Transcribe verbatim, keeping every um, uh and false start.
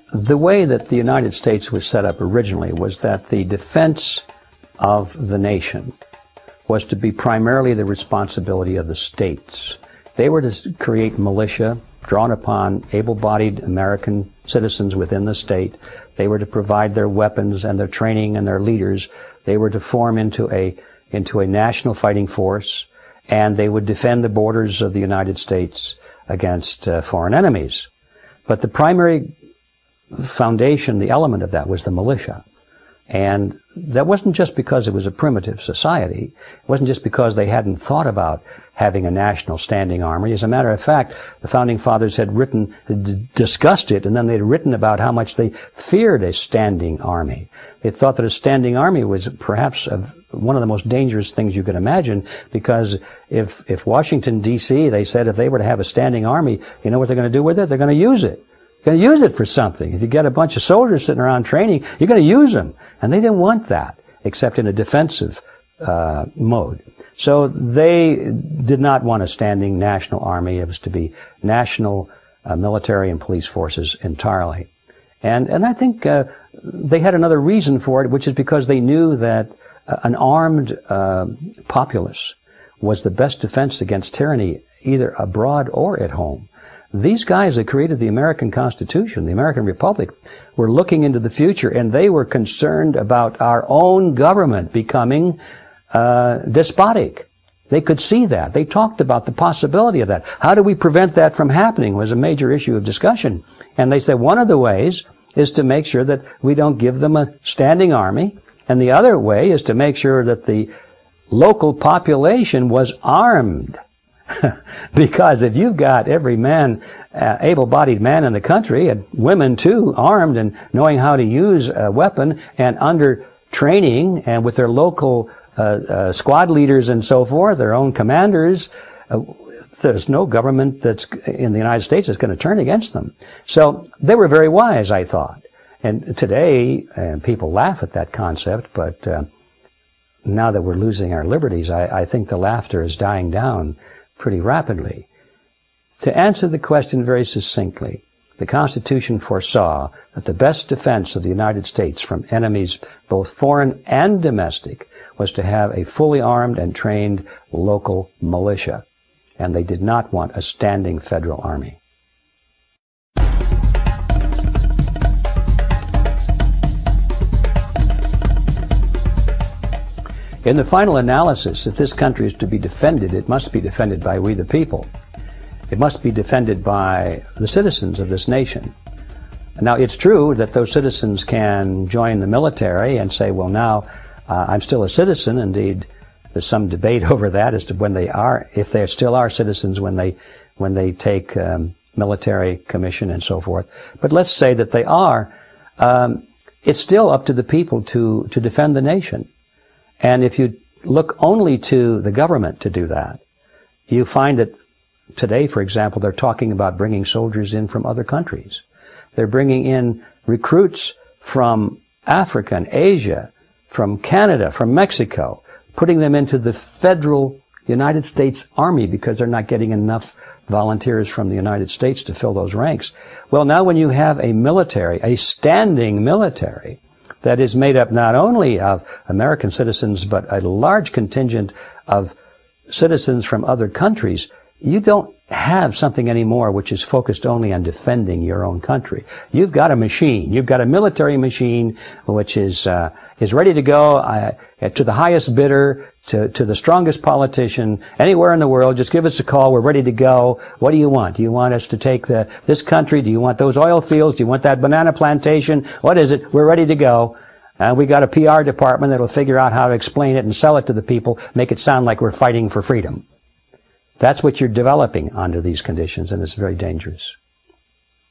The way that the United States was set up originally was that the defense of the nation was to be primarily the responsibility of the states. They were to create militia drawn upon able-bodied American citizens within the state. They were to provide their weapons and their training and their leaders. They were to form into a into a national fighting force, and they would defend the borders of the United States against uh, foreign enemies. But the primary foundation, the element of that, was the militia. And that wasn't just because it was a primitive society. It wasn't just because they hadn't thought about having a national standing army. As a matter of fact, the Founding Fathers had written, had discussed it, and then they'd written about how much they feared a standing army. They thought that a standing army was perhaps a, one of the most dangerous things you could imagine, because if, if Washington, D C, they said if they were to have a standing army, you know what they're going to do with it? They're going to use it. Going to use it for something. If you get a bunch of soldiers sitting around training, you're going to use them. And they didn't want that, except in a defensive uh, mode. So they did not want a standing national army. It was to be national uh, military and police forces entirely. And and I think uh, they had another reason for it, which is because they knew that uh, an armed uh, populace was the best defense against tyranny, either abroad or at home. These guys that created the American Constitution, the American Republic, were looking into the future, and they were concerned about our own government becoming uh, despotic. They could see that. They talked about the possibility of that. How do we prevent that from happening was a major issue of discussion. And they said one of the ways is to make sure that we don't give them a standing army, and the other way is to make sure that the local population was armed. Because if you've got every man, uh, able-bodied man in the country, and women too, armed and knowing how to use a weapon and under training and with their local uh, uh, squad leaders and so forth, their own commanders, uh, there's no government that's in the United States that's going to turn against them. So they were very wise, I thought. And today, and people laugh at that concept, but uh, now that we're losing our liberties, I, I think the laughter is dying down pretty rapidly. To answer the question very succinctly, the Constitution foresaw that the best defense of the United States from enemies, both foreign and domestic, was to have a fully armed and trained local militia. And they did not want a standing federal army. In the final analysis, if this country is to be defended, it must be defended by we the people. It must be defended by the citizens of this nation. Now, it's true that those citizens can join the military and say, well, now uh, I'm still a citizen. Indeed, there's some debate over that as to when they are, if they still are citizens when they when they take um, military commission and so forth. But let's say that they are. Um, it's still up to the people to to defend the nation. And if you look only to the government to do that, you find that today, for example, they're talking about bringing soldiers in from other countries. They're bringing in recruits from Africa and Asia, from Canada, from Mexico, putting them into the federal United States Army because they're not getting enough volunteers from the United States to fill those ranks. Well, now when you have a military, a standing military, that is made up not only of American citizens, but a large contingent of citizens from other countries, you don't have something anymore which is focused only on defending your own country. You've got a machine. You've got a military machine which is uh, is ready to go uh, to the highest bidder, to, to the strongest politician, anywhere in the world. Just give us a call. We're ready to go. What do you want? Do you want us to take the this country? Do you want those oil fields? Do you want that banana plantation? What is it? We're ready to go. And we got a P R department that'll figure out how to explain it and sell it to the people, make it sound like we're fighting for freedom. That's what you're developing under these conditions, and it's very dangerous.